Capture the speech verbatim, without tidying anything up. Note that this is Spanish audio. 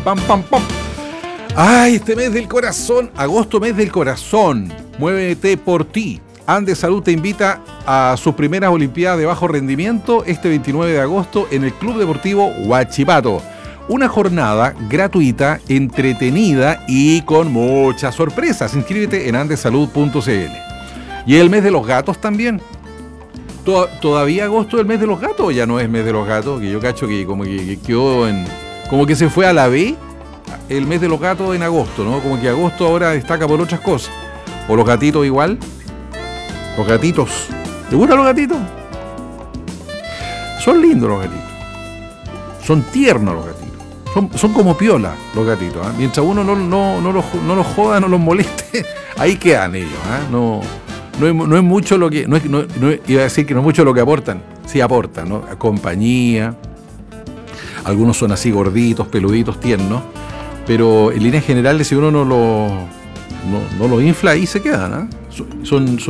Pam, pam, pam. Ay, este mes del corazón, agosto, mes del corazón. Muévete por ti. Andes Salud te invita a sus primeras Olimpiadas de bajo rendimiento este veintinueve de agosto en el Club Deportivo Huachipato. Una jornada gratuita, entretenida y con muchas sorpresas. Inscríbete en andes salud punto c l. Y el mes de los gatos también. ¿Todavía agosto es el mes de los gatos o ya no es mes de los gatos? Que yo cacho que como que, que quedó en... como que se fue a la B el mes de los gatos en agosto, ¿no? Como que agosto ahora destaca por otras cosas. O los gatitos igual. Los gatitos. ¿Te gustan los gatitos? Son lindos los gatitos. Son tiernos los gatitos. Son, son como piola los gatitos. ¿eh? Mientras uno no, no, no, los, no los joda, no los moleste, ahí quedan ellos. ¿eh? No... No es, no es mucho lo que, no es, no, no, iba a decir que no es mucho lo que aportan, sí aportan, ¿no? Compañía, algunos son así gorditos, peluditos, tiernos, pero en líneas generales si uno no lo, no, no lo infla ahí se quedan, ¿eh? Son, son